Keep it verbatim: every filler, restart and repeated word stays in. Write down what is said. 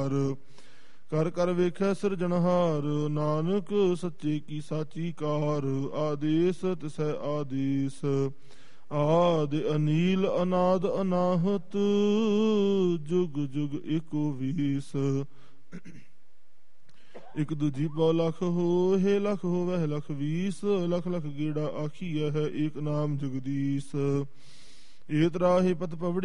ਕਰ ਕਰ ਵੇਖੈ ਸਿਰਜਣਹਾਰ, ਨਾਨਕ ਸੱਚੇ ਕੀ ਸਾਚੀ ਕਾਰ। ਆਦੇਸ ਤਿਸੈ ਆਦੇਸ, ਆਦਿ ਅਨੀਲ ਅਨਾਦ ਅਨਾਹਤ, ਜੁਗ ਜੁਗ ਏਕੋ ਵੀਸ। ਇਕ ਦੂਜੀ ਪਉ ਲਖ ਹੋਏ, ਲਖ ਹੋਵੈ ਲਖ ਵੀਸ। ਲਖ ਲਖ ਗੇੜਾ ਆਖੀਐ ਹੈ, ਏਕ ਨਾਮ ਜਗਦੀਸ਼। ਏਤ ਰਾਹੀ ਪਤ ਪਵੜੀ